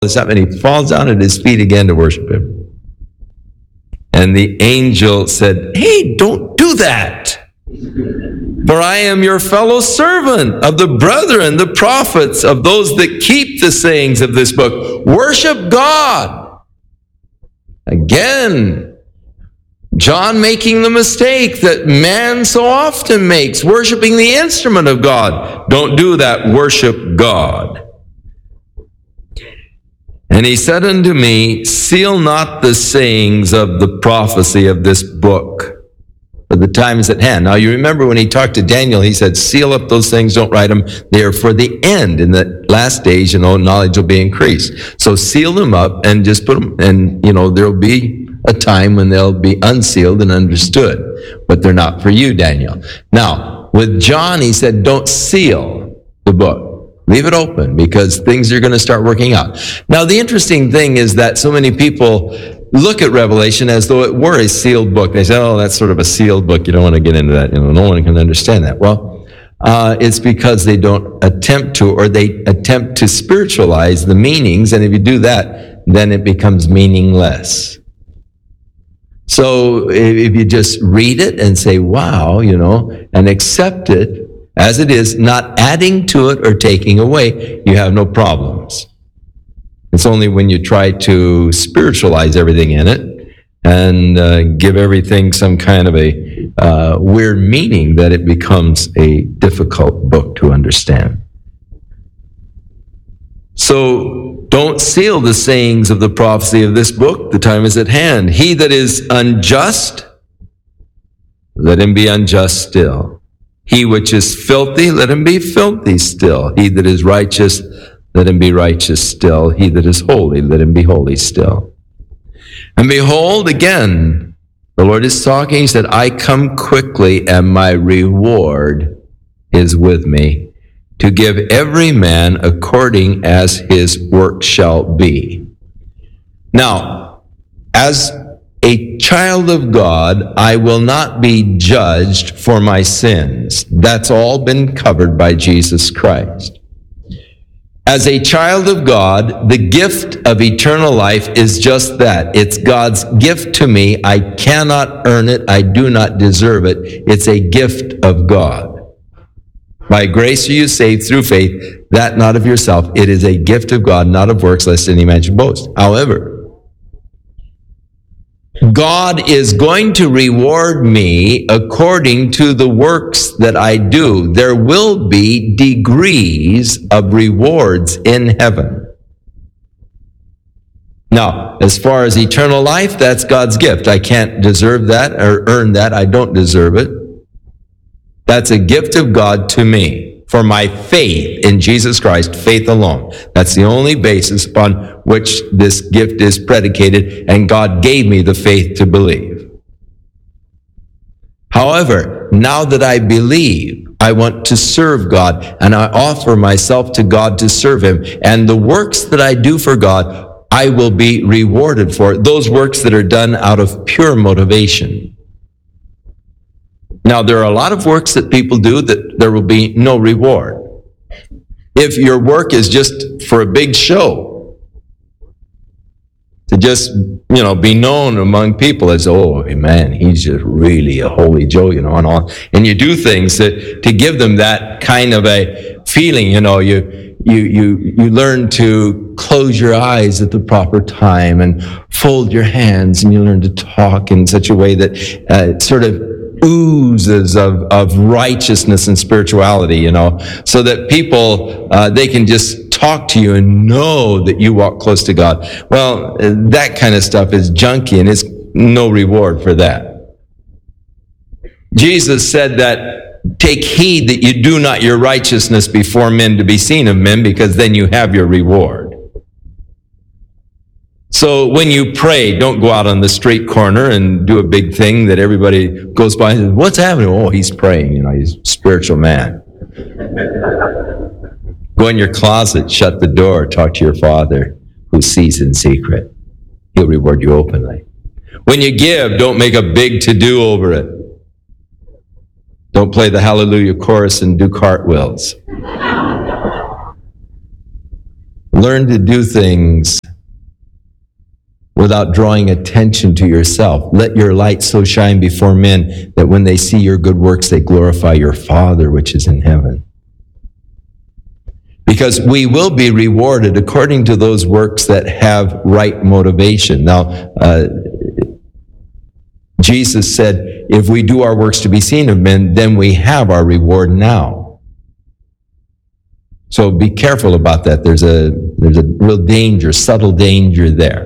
this up, and he falls down at his feet again to worship him. And the angel said, "Hey, don't do that. For I am your fellow servant of the brethren, the prophets, of those that keep the sayings of this book. Worship God." Again, John making the mistake that man so often makes, worshiping the instrument of God. Don't do that. Worship God. And he said unto me, "Seal not the sayings of the prophecy of this book, for the time is at hand." Now you remember when he talked to Daniel, he said, seal up those things, don't write them. They are for the end. In the last days, knowledge will be increased. So seal them up and just put them, and there'll be a time when they'll be unsealed and understood. But they're not for you, Daniel. Now, with John, he said, don't seal the book. Leave it open, because things are going to start working out. Now, the interesting thing is that so many people look at Revelation as though it were a sealed book. They say, oh, that's sort of a sealed book. You don't want to get into that. No one can understand that. Well, it's because they don't attempt to, or they attempt to spiritualize the meanings. And if you do that, then it becomes meaningless. So if you just read it and say, wow, and accept it as it is, not adding to it or taking away, you have no problems. It's only when you try to spiritualize everything in it and give everything some kind of a weird meaning that it becomes a difficult book to understand. So don't seal the sayings of the prophecy of this book. The time is at hand. He that is unjust, let him be unjust still. He which is filthy, let him be filthy still. He that is righteous, let him be righteous still. He that is holy, let him be holy still. And behold, again, the Lord is talking. He said, I come quickly, and my reward is with me, to give every man according as his work shall be. Now, as a child of God, I will not be judged for my sins. That's all been covered by Jesus Christ. As a child of God, the gift of eternal life is just that. It's God's gift to me. I cannot earn it. I do not deserve it. It's a gift of God. By grace are you saved through faith, that not of yourself. It is a gift of God, not of works, lest any man should boast. However, God is going to reward me according to the works that I do. There will be degrees of rewards in heaven. Now, as far as eternal life, that's God's gift. I can't deserve that or earn that. I don't deserve it. That's a gift of God to me for my faith in Jesus Christ, faith alone. That's the only basis upon which this gift is predicated, and God gave me the faith to believe. However, now that I believe, I want to serve God, and I offer myself to God to serve Him. And the works that I do for God, I will be rewarded for. Those works that are done out of pure motivation. Now, there are a lot of works that people do that there will be no reward. If your work is just for a big show, to just, be known among people as, oh, man, he's just really a holy Joe, and all. And you do things to give them that kind of a feeling, you learn to close your eyes at the proper time and fold your hands, and you learn to talk in such a way that sort of oozes of righteousness and spirituality, so that people, they can just talk to you and know that you walk close to God. Well, that kind of stuff is junky, and it's no reward for that. Jesus said that, take heed that you do not your righteousness before men to be seen of men, because then you have your reward. So when you pray, don't go out on the street corner and do a big thing that everybody goes by and says, what's happening? Oh, he's praying, he's a spiritual man. Go in your closet, shut the door, talk to your Father who sees in secret. He'll reward you openly. When you give, don't make a big to-do over it. Don't play the Hallelujah chorus and do cartwheels. Learn to do things without drawing attention to yourself. Let your light so shine before men that when they see your good works, they glorify your Father which is in heaven. Because we will be rewarded according to those works that have right motivation. Now, Jesus said, if we do our works to be seen of men, then we have our reward now. So be careful about that. There's a real danger, subtle danger there.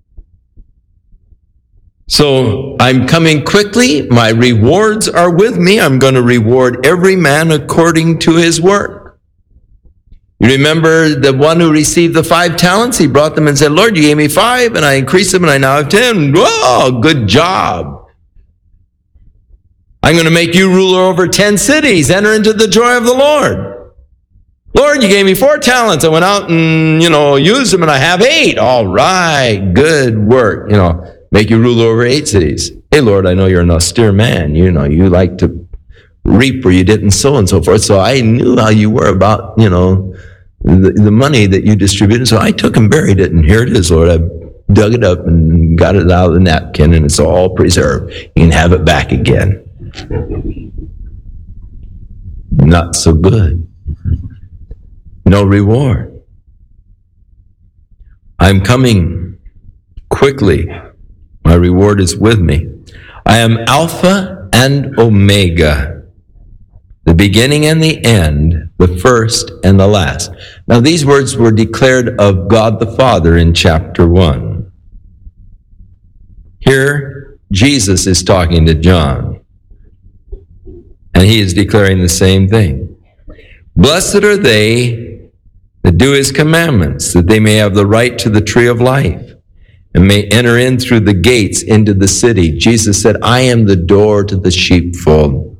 So I'm coming quickly. My rewards are with me. I'm going to reward every man according to his work. You remember the one who received the 5 talents? He brought them and said, Lord, you gave me 5 and I increased them and I now have 10. Whoa, good job. I'm going to make you ruler over 10 cities. Enter into the joy of the Lord. Lord, you gave me 4 talents. I went out and, used them and I have 8. All right, good work. Make you ruler over 8 cities. Hey, Lord, I know you're an austere man. You like to reap where you didn't sow and so forth. So I knew how you were about, the money that you distributed. So I took and buried it. And here it is, Lord. I dug it up and got it out of the napkin and it's all preserved. You can have it back again. Not so good. No reward. I'm coming quickly. My reward is with me. I am Alpha and Omega, the beginning and the end, the first and the last. Now, these words were declared of God the Father in chapter 1. Here, Jesus is talking to John, and he is declaring the same thing. Blessed are they that do his commandments, that they may have the right to the tree of life, and may enter in through the gates into the city. Jesus said, I am the door to the sheepfold.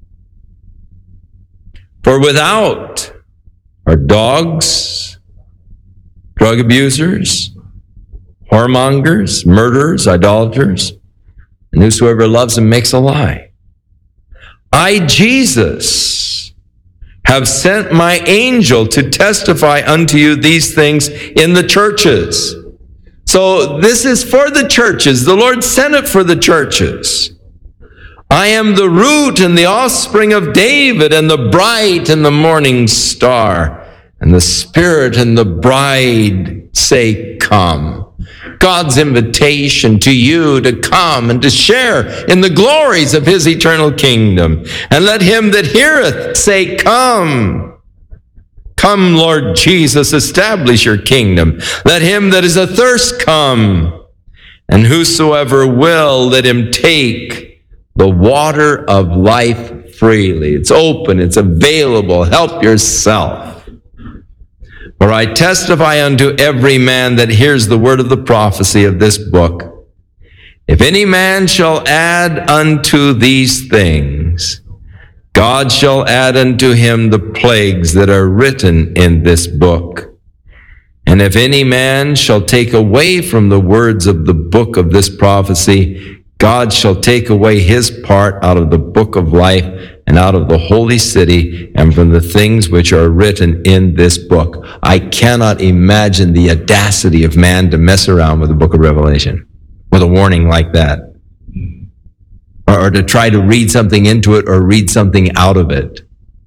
For without are dogs, drug abusers, whoremongers, murderers, idolaters, and whosoever loves and makes a lie. I, Jesus, have sent my angel to testify unto you these things in the churches. So this is for the churches. The Lord sent it for the churches. I am the root and the offspring of David and the bright and the morning star. And the Spirit and the bride say, come. God's invitation to you to come and to share in the glories of his eternal kingdom. And let him that heareth say, come. Come, Lord Jesus, establish your kingdom. Let him that is athirst come, and whosoever will, let him take the water of life freely. It's open, it's available. Help yourself. For I testify unto every man that hears the word of the prophecy of this book. If any man shall add unto these things, God shall add unto him the plagues that are written in this book. And if any man shall take away from the words of the book of this prophecy, God shall take away his part out of the book of life and out of the holy city and from the things which are written in this book. I cannot imagine the audacity of man to mess around with the book of Revelation with a warning like that. Or to try to read something into it or read something out of it.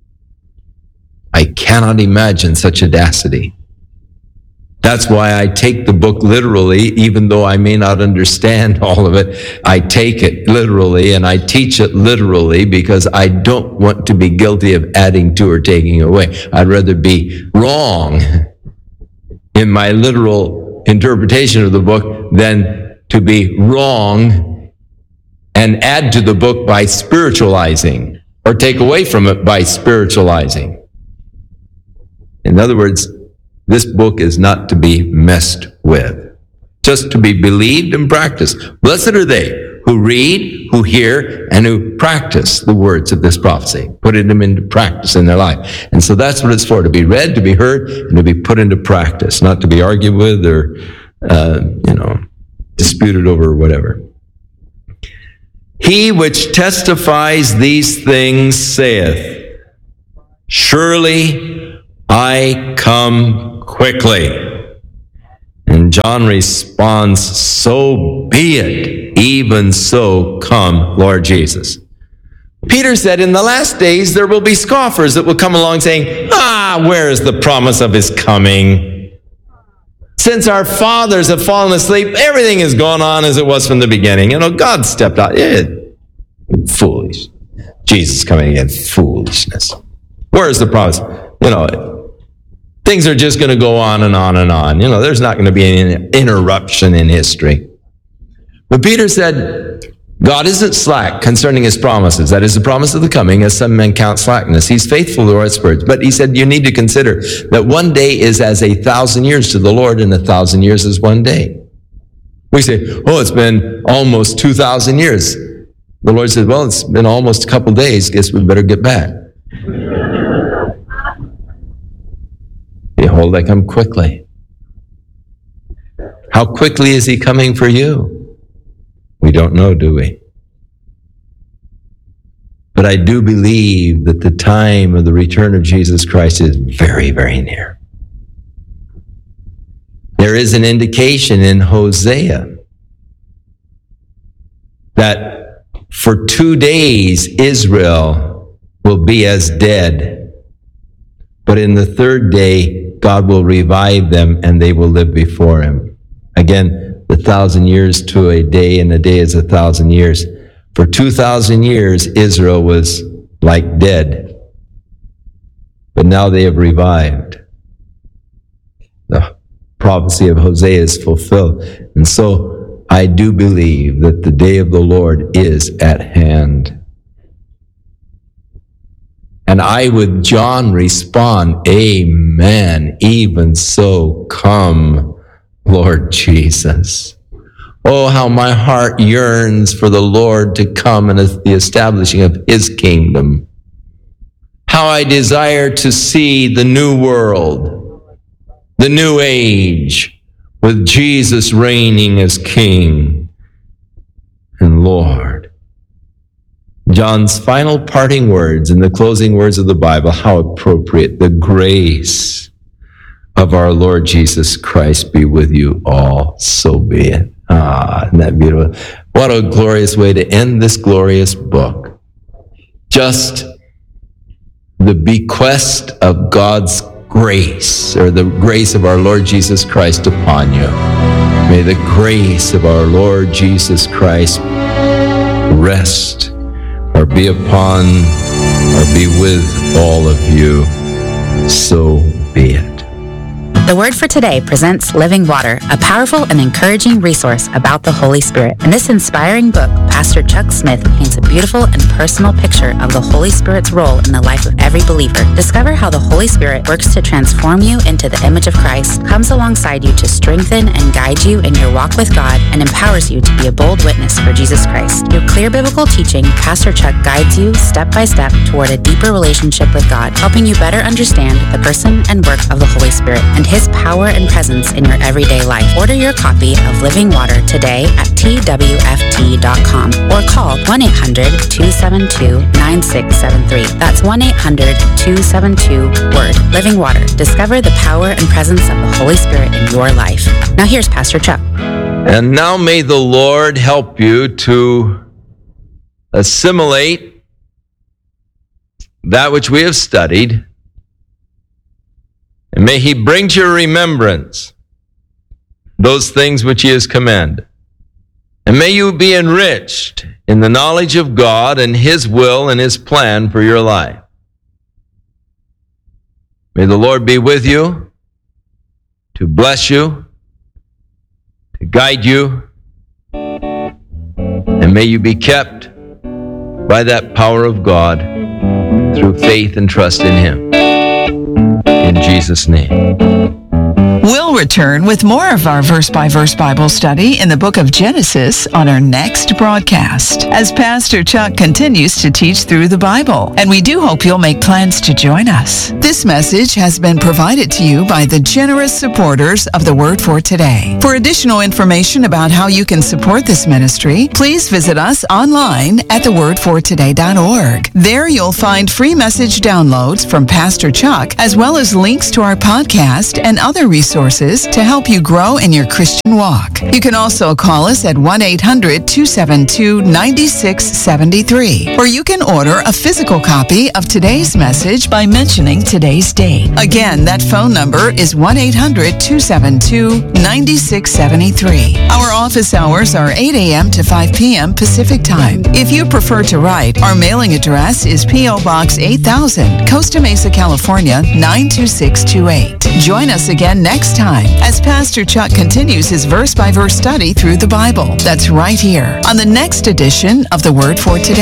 I cannot imagine such audacity. That's why I take the book literally, even though I may not understand all of it. I take it literally and I teach it literally because I don't want to be guilty of adding to or taking away. I'd rather be wrong in my literal interpretation of the book than to be wrong and add to the book by spiritualizing or take away from it by spiritualizing. In other words, this book is not to be messed with, just to be believed and practiced. Blessed are they who read, who hear, and who practice the words of this prophecy, putting them into practice in their life. And so that's what it's for, to be read, to be heard, and to be put into practice, not to be argued with or, disputed over or whatever. He which testifies these things saith, surely I come quickly. And John responds, so be it, even so come, Lord Jesus. Peter said, in the last days there will be scoffers that will come along saying, where is the promise of his coming? Since our fathers have fallen asleep, everything has gone on as it was from the beginning. God stepped out. Foolish. Jesus coming again, foolishness. Where is the promise? Things are just going to go on and on and on. There's not going to be any interruption in history. But Peter said, God isn't slack concerning his promises. That is the promise of the coming, as some men count slackness. He's faithful to his words. But he said, you need to consider that one day is as 1,000 years to the Lord, and 1,000 years is one day. We say, it's been almost 2,000 years. The Lord said, well, it's been almost a couple days. Guess we better get back. Behold, I come quickly. How quickly is he coming for you? We don't know, do we? But I do believe that the time of the return of Jesus Christ is very, very near. There is an indication in Hosea that for 2 days Israel will be as dead, but in the third day God will revive them and they will live before him. Again, 1,000 years to a day, and a day is 1,000 years. For 2,000 years, Israel was like dead. But now they have revived. The prophecy of Hosea is fulfilled. And so I do believe that the day of the Lord is at hand. And I, with John, respond, amen, even so come, Lord Jesus. Oh, how my heart yearns for the Lord to come and the establishing of his kingdom. How I desire to see the new world, the new age, with Jesus reigning as King and Lord. John's final parting words and the closing words of the Bible, how appropriate. The grace of our Lord Jesus Christ be with you all. So be it. Isn't that beautiful? What a glorious way to end this glorious book. Just the bequest of God's grace, or the grace of our Lord Jesus Christ upon you. May the grace of our Lord Jesus Christ rest or be upon or be with all of you. So be it. The Word for Today presents Living Water, a powerful and encouraging resource about the Holy Spirit. In this inspiring book, Pastor Chuck Smith paints a beautiful and personal picture of the Holy Spirit's role in the life of every believer. Discover how the Holy Spirit works to transform you into the image of Christ, comes alongside you to strengthen and guide you in your walk with God, and empowers you to be a bold witness for Jesus Christ. Through clear biblical teaching, Pastor Chuck guides you step by step toward a deeper relationship with God, helping you better understand the person and work of the Holy Spirit and his power and presence in your everyday life. Order your copy of Living Water today at twft.com or call 1-800-272-9673. That's 1-800-272-WORD. Living Water. Discover the power and presence of the Holy Spirit in your life. Now here's Pastor Chuck. And now may the Lord help you to assimilate that which we have studied. And may he bring to your remembrance those things which he has commanded. And may you be enriched in the knowledge of God and his will and his plan for your life. May the Lord be with you, to bless you, to guide you, and may you be kept by that power of God through faith and trust in him. In Jesus' name. We'll return with more of our verse-by-verse Bible study in the book of Genesis on our next broadcast, as Pastor Chuck continues to teach through the Bible, and we do hope you'll make plans to join us. This message has been provided to you by the generous supporters of the Word for Today. For additional information about how you can support this ministry, please visit us online at thewordfortoday.org. There you'll find free message downloads from Pastor Chuck, as well as links to our podcast and other resources resources to help you grow in your Christian walk. You can also call us at 1-800-272-9673, or you can order a physical copy of today's message by mentioning today's date. Again, that phone number is 1-800-272-9673. Our office hours are 8 a.m. to 5 p.m. Pacific Time. If you prefer to write, our mailing address is P.O. Box 8000, Costa Mesa, California, 92628. Join us again next time as Pastor Chuck continues his verse-by-verse study through the Bible. That's right here on the next edition of The Word for Today.